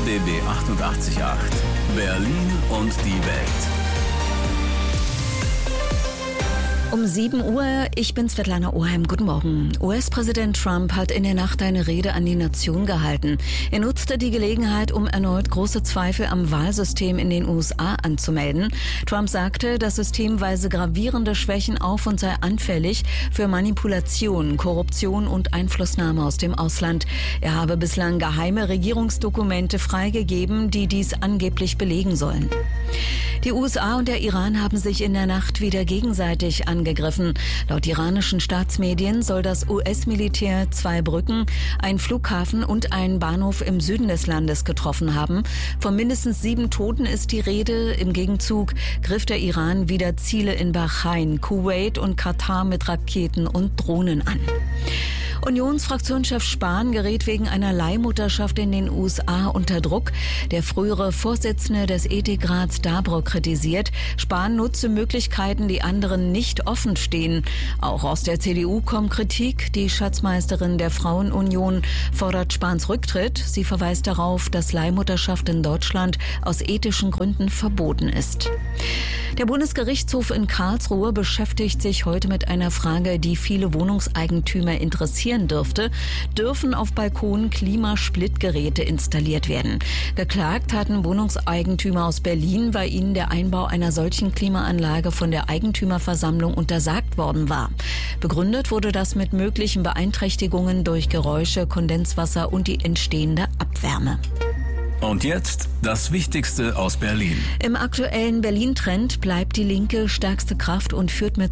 RBB 888, Berlin und die Welt. Um 7 Uhr, ich bin Svetlana Oheim. Guten Morgen. US-Präsident Trump hat in der Nacht eine Rede an die Nation gehalten. Er nutzte die Gelegenheit, um erneut große Zweifel am Wahlsystem in den USA anzumelden. Trump sagte, das System weise gravierende Schwächen auf und sei anfällig für Manipulation, Korruption und Einflussnahme aus dem Ausland. Er habe bislang geheime Regierungsdokumente freigegeben, die dies angeblich belegen sollen. Die USA und der Iran haben sich in der Nacht wieder gegenseitig angegriffen. Laut iranischen Staatsmedien soll das US-Militär 2 Brücken, einen Flughafen und einen Bahnhof im Süden des Landes getroffen haben. Von mindestens 7 Toten ist die Rede. Im Gegenzug griff der Iran wieder Ziele in Bahrain, Kuwait und Katar mit Raketen und Drohnen an. Unionsfraktionschef Spahn gerät wegen einer Leihmutterschaft in den USA unter Druck. Der frühere Vorsitzende des Ethikrats Dabro kritisiert, Spahn nutze Möglichkeiten, die anderen nicht offen stehen. Auch aus der CDU kommt Kritik. Die Schatzmeisterin der Frauenunion fordert Spahns Rücktritt. Sie verweist darauf, dass Leihmutterschaft in Deutschland aus ethischen Gründen verboten ist. Der Bundesgerichtshof in Karlsruhe beschäftigt sich heute mit einer Frage, die viele Wohnungseigentümer interessieren dürfte. Dürfen auf Balkonen Klimasplittgeräte installiert werden? Geklagt hatten Wohnungseigentümer aus Berlin, weil ihnen der Einbau einer solchen Klimaanlage von der Eigentümerversammlung untersagt worden war. Begründet wurde das mit möglichen Beeinträchtigungen durch Geräusche, Kondenswasser und die entstehende Abwärme. Und jetzt das Wichtigste aus Berlin. Im aktuellen Berlin-Trend bleibt die Linke stärkste Kraft und führt mit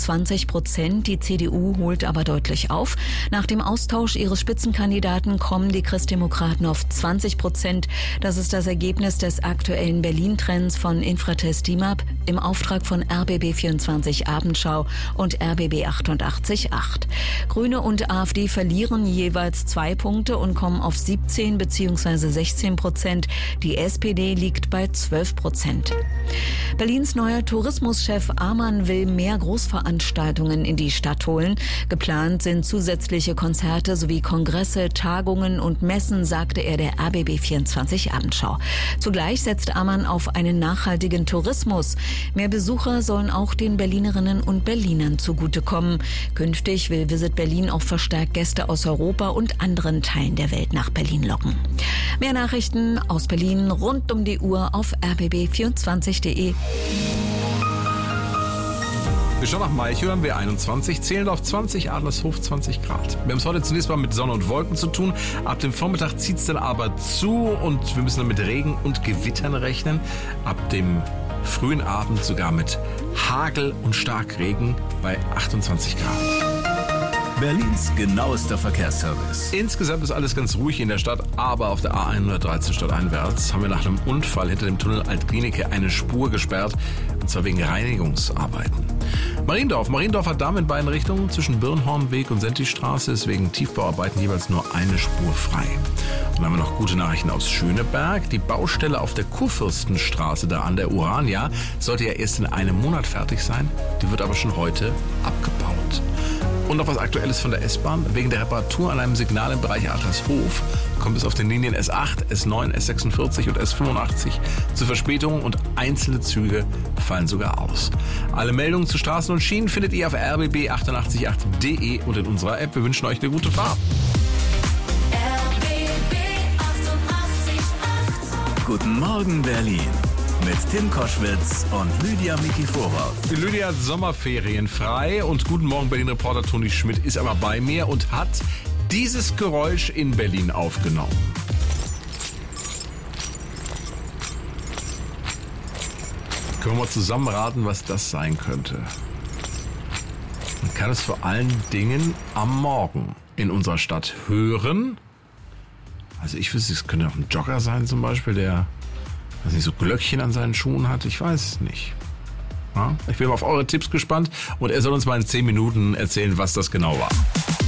22%. Die CDU holt aber deutlich auf. Nach dem Austausch ihres Spitzenkandidaten kommen die Christdemokraten auf 20%. Das ist das Ergebnis des aktuellen Berlin-Trends von Infratest DIMAP im Auftrag von RBB24 Abendschau und RBB 88.8. Grüne und AfD verlieren jeweils 2 Punkte und kommen auf 17 bzw. 16%. Die SPD liegt bei 12%. Berlins neuer Tourismuschef Amann will mehr Großveranstaltungen in die Stadt holen. Geplant sind zusätzliche Konzerte sowie Kongresse, Tagungen und Messen, sagte er der RBB24 Abendschau. Zugleich setzt Amann auf einen nachhaltigen Tourismus. Mehr Besucher sollen auch den Berlinerinnen und Berlinern zugutekommen. Künftig will Visit Berlin auch verstärkt Gäste aus Europa und anderen Teilen der Welt nach Berlin locken. Mehr Nachrichten aus Berlin rund um die Uhr auf rbb24.de. Wir schauen nach Malchow, W21, zählen auf 20, Adlershof 20 Grad. Wir haben es heute zunächst mal mit Sonne und Wolken zu tun. Ab dem Vormittag zieht es dann aber zu und wir müssen dann mit Regen und Gewittern rechnen. Ab dem frühen Abend sogar mit Hagel und Starkregen bei 28 Grad. Berlins genauester Verkehrsservice. Insgesamt ist alles ganz ruhig in der Stadt, aber auf der A113 stadteinwärts haben wir nach einem Unfall hinter dem Tunnel Alt-Glienicke eine Spur gesperrt, und zwar wegen Reinigungsarbeiten. Mariendorf hat Damm in beiden Richtungen zwischen Birnhornweg und Sentistraße ist wegen Tiefbauarbeiten jeweils nur eine Spur frei. Und dann haben wir noch gute Nachrichten aus Schöneberg. Die Baustelle auf der Kurfürstenstraße da an der Urania sollte ja erst in einem Monat fertig sein. Die wird aber schon heute abgebaut. Und noch was Aktuelles von der S-Bahn. Wegen der Reparatur an einem Signal im Bereich Adlershof kommt es auf den Linien S8, S9, S46 und S85 zu Verspätungen und einzelne Züge fallen sogar aus. Alle Meldungen zu Straßen und Schienen findet ihr auf rbb888.de und in unserer App. Wir wünschen euch eine gute Fahrt. RBB 888. Guten Morgen Berlin. Mit Tim Koschwitz und Lydia Mikiforov. Die Lydia hat Sommerferien frei und Guten Morgen Berlin-Reporter Toni Schmidt ist aber bei mir und hat dieses Geräusch in Berlin aufgenommen. Können wir mal zusammen raten, was das sein könnte? Man kann es vor allen Dingen am Morgen in unserer Stadt hören. Also ich wüsste, es könnte auch ein Jogger sein zum Beispiel, der so Glöckchen an seinen Schuhen hat. Ich weiß es nicht. Ja? Ich bin auf eure Tipps gespannt und er soll uns mal in 10 Minuten erzählen, was das genau war.